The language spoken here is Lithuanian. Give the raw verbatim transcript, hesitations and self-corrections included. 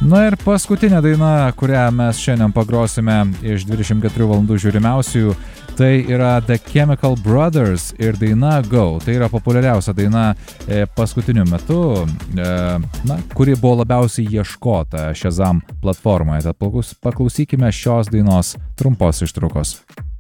Na ir paskutinė daina, kurią mes šiandien pagrosime iš dvidešimt keturių valandų žiūrimiausiųjų, tai yra The Chemical Brothers ir daina Go. Tai yra populiariausia daina e, paskutiniu metu, e, na, kuri buvo labiausiai ieškota Shazam platformoje. Tad paklausykime šios dainos trumpos ištraukos.